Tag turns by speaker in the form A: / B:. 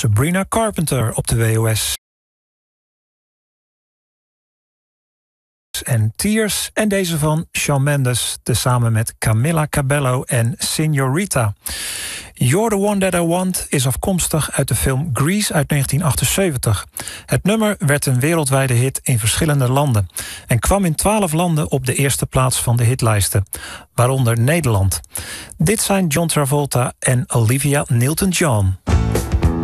A: Sabrina Carpenter op de WOS. En Tears en deze van Shawn Mendes, tezamen met Camila Cabello en Señorita. You're the One That I Want is afkomstig uit de film Grease uit 1978. Het nummer werd een wereldwijde hit in verschillende landen en kwam in 12 landen op de eerste plaats van de hitlijsten, waaronder Nederland. Dit zijn John Travolta en Olivia Newton-John.